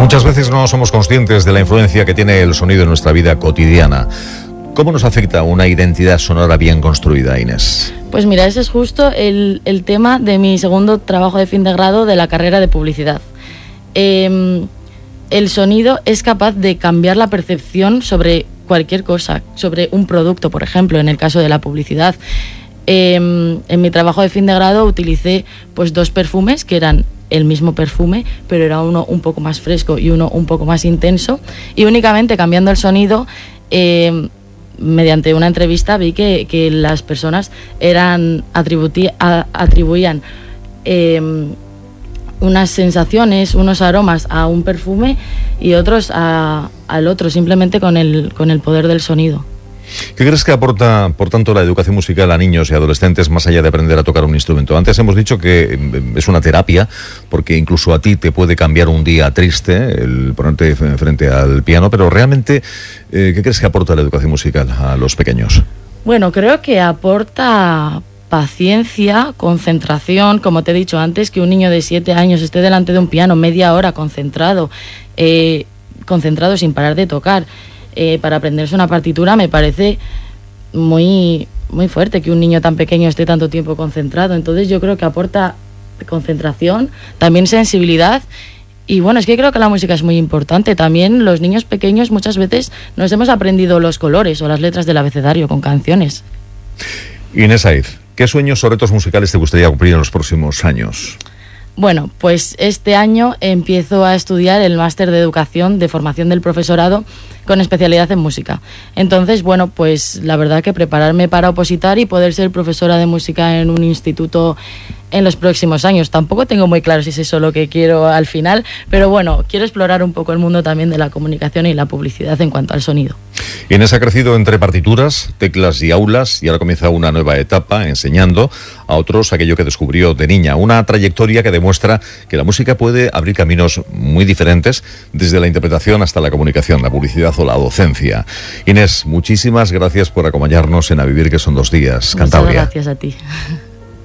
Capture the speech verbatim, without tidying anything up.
Muchas veces no somos conscientes de la influencia que tiene el sonido en nuestra vida cotidiana. ¿Cómo nos afecta una identidad sonora bien construida, Inés? Pues mira, ese es justo el, el tema de mi segundo trabajo de fin de grado de la carrera de publicidad. Eh, el sonido es capaz de cambiar la percepción sobre cualquier cosa, sobre un producto, por ejemplo, en el caso de la publicidad. Eh, en mi trabajo de fin de grado utilicé pues dos perfumes que eran el mismo perfume, pero era uno un poco más fresco y uno un poco más intenso, y únicamente cambiando el sonido, eh, mediante una entrevista vi que, que las personas eran atributi- a, atribuían eh, unas sensaciones, unos aromas a un perfume y otros a, al otro, simplemente con el, con el poder del sonido. ¿Qué crees que aporta, por tanto, la educación musical a niños y adolescentes más allá de aprender a tocar un instrumento? Antes hemos dicho que es una terapia, porque incluso a ti te puede cambiar un día triste el ponerte frente al piano, pero realmente, eh, ¿qué crees que aporta la educación musical a los pequeños? Bueno, creo que aporta paciencia, concentración, como te he dicho antes, que un niño de siete años esté delante de un piano media hora concentrado, eh, concentrado sin parar de tocar. Eh, para aprenderse una partitura me parece muy, muy fuerte que un niño tan pequeño esté tanto tiempo concentrado. Entonces yo creo que aporta concentración, también sensibilidad. Y bueno, es que creo que la música es muy importante. También los niños pequeños muchas veces nos hemos aprendido los colores o las letras del abecedario con canciones. Inés Saiz, ¿qué sueños o retos musicales te gustaría cumplir en los próximos años? Bueno, pues este año empiezo a estudiar el máster de educación de formación del profesorado con especialidad en música. Entonces, bueno, pues la verdad que prepararme para opositar y poder ser profesora de música en un instituto en los próximos años. Tampoco tengo muy claro si es eso lo que quiero al final, pero bueno, quiero explorar un poco el mundo también de la comunicación y la publicidad en cuanto al sonido. Inés ha crecido entre partituras, teclas y aulas, y ahora comienza una nueva etapa enseñando a otros aquello que descubrió de niña. Una trayectoria que demuestra que la música puede abrir caminos muy diferentes, desde la interpretación hasta la comunicación, la publicidad o la docencia. Inés, muchísimas gracias por acompañarnos en A Vivir, que son dos días, Cantabria. Muchas gracias a ti.